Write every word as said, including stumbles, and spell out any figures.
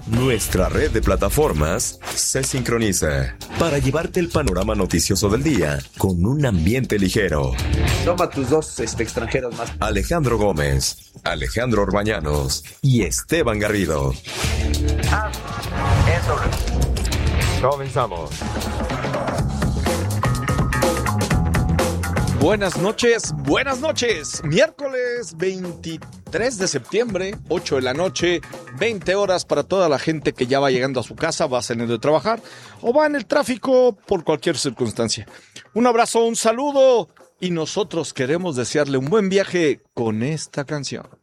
Nuestra red de plataformas se sincroniza para llevarte el panorama noticioso del día con un ambiente ligero. Toma tus dos este, extranjeros más. Alejandro Gómez, Alejandro Orbañanos y Esteban Garrido. Ah, eso. Comenzamos. Buenas noches, buenas noches. Miércoles veintitrés de septiembre, ocho de la noche, veinte horas para toda la gente que ya va llegando a su casa, va saliendo de trabajar o va en el tráfico por cualquier circunstancia. Un abrazo, un saludo y nosotros queremos desearle un buen viaje con esta canción.